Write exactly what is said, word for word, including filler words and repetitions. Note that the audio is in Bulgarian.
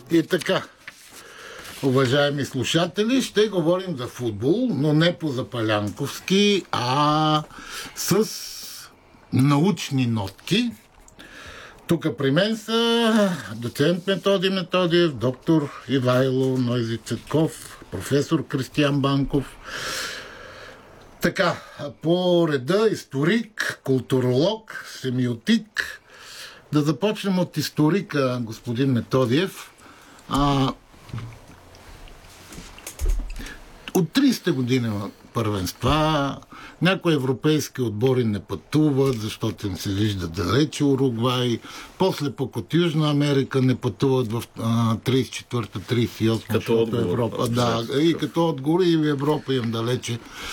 И така, уважаеми слушатели, ще говорим за футбол, но не по запалянковски, а с научни нотки. Тук при мен са доцент Методи Методиев, доктор Ивайло Нойзи Цветков, професор Кристиян Банков. Така, по реда историк, културолог, семиотик. Да започнем от историка, господин Методиев. А, от тридесетте година първенства някои европейски отбори не пътуват, защото им се вижда далече Уругвай. После пък от Южна Америка не пътуват в тридесет и четвърта тридесет и осма, като отговор, Европа. Да, и като отговор и в Европа им далече.